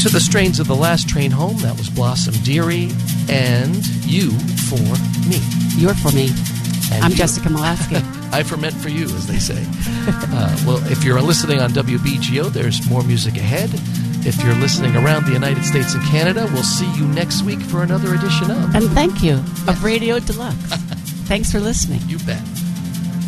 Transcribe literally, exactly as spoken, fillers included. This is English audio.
To the strains of The Last Train Home, that was Blossom Dearie and You for Me. You're for me. And I'm you. Jessica Molaski. I ferment for you, as they say. uh, well, if you're listening on W B G O, there's more music ahead. If you're listening around the United States and Canada, we'll see you next week for another edition of... And thank you, of Radio Deluxe. Thanks for listening. You bet.